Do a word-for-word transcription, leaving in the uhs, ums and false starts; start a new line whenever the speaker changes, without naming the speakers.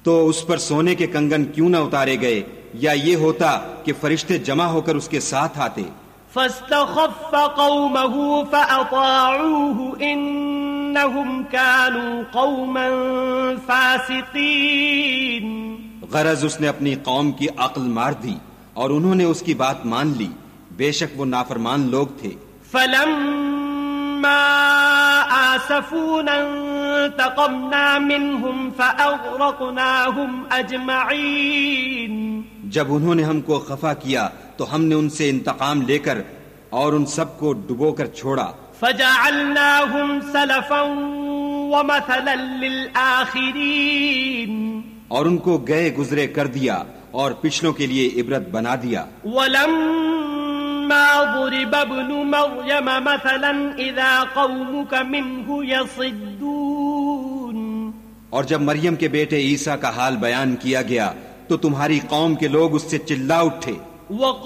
تو اس پر سونے کے کنگن کیوں نہ اتارے گئے، یا یہ ہوتا کہ فرشتے جمع ہو کر اس کے ساتھ آتے۔
فاستخف قومه فأطاعوه إنهم كانوا قوما فاسقين۔
غرض اس نے اپنی قوم کی عقل مار دی اور انہوں نے اس کی بات مان لی، بے شک وہ نافرمان لوگ تھے۔
فلما آسفونا انتقمنا منهم فأغرقناهم أجمعين۔
جب انہوں نے ہم کو خفا کیا تو ہم نے ان سے انتقام لے کر اور ان سب کو ڈبو کر چھوڑا۔
فجعلناهم سلفا ومثلا للآخرين۔
اور ان کو گئے گزرے کر دیا اور پچھلوں کے لیے عبرت بنا دیا۔
ولما ضرب ابن مريم مثلا اذا قومك منه يصدون۔
اور جب مریم کے بیٹے عیسیٰ کا حال بیان کیا گیا تو تمہاری قوم کے لوگ اس سے چلا اٹھے۔